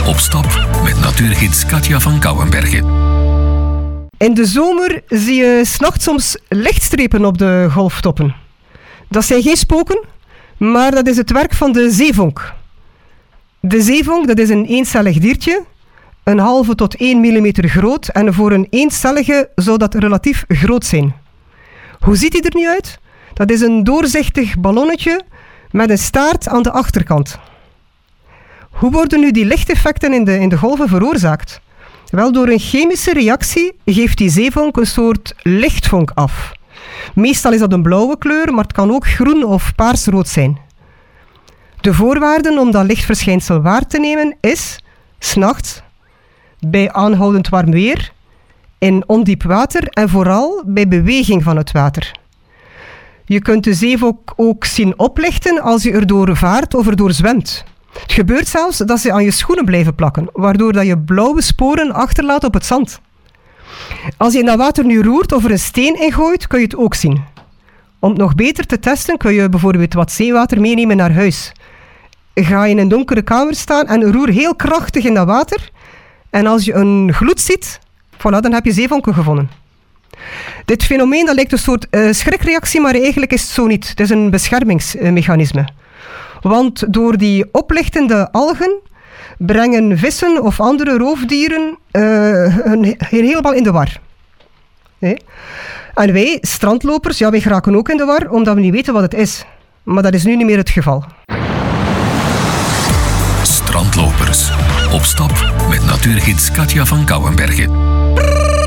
Op stap met natuurgids Katja van Kouwenbergen. In de zomer zie je 's nachts soms lichtstrepen op de golftoppen. Dat zijn geen spoken, maar dat is het werk van de zeevonk. De zeevonk, dat is een eencellig diertje, een halve tot 1 millimeter groot, en voor een eencellige zou dat relatief groot zijn. Hoe ziet hij er nu uit? Dat is een doorzichtig ballonnetje met een staart aan de achterkant. Hoe worden nu die lichteffecten in de golven veroorzaakt? Wel, door een chemische reactie geeft die zeevonk een soort lichtvonk af. Meestal is dat een blauwe kleur, maar het kan ook groen of paarsrood zijn. De voorwaarden om dat lichtverschijnsel waar te nemen is 's nachts, bij aanhoudend warm weer, in ondiep water en vooral bij beweging van het water. Je kunt de zeevonk ook zien oplichten als je erdoor vaart of erdoor zwemt. Het gebeurt zelfs dat ze aan je schoenen blijven plakken, waardoor dat je blauwe sporen achterlaat op het zand. Als je in dat water nu roert of er een steen in gooit, kun je het ook zien. Om het nog beter te testen, kun je bijvoorbeeld wat zeewater meenemen naar huis. Ga je in een donkere kamer staan en roer heel krachtig in dat water. En als je een gloed ziet, voilà, dan heb je zeevonken gevonden. Dit fenomeen dat lijkt een soort schrikreactie, maar eigenlijk is het zo niet. Het is een beschermingsmechanisme. Want door die oplichtende algen brengen vissen of andere roofdieren helemaal in de war. En wij, strandlopers, wij geraken ook in de war, omdat we niet weten wat het is. Maar dat is nu niet meer het geval. Strandlopers. Op stap met natuurgids Katja van Kouwenbergen.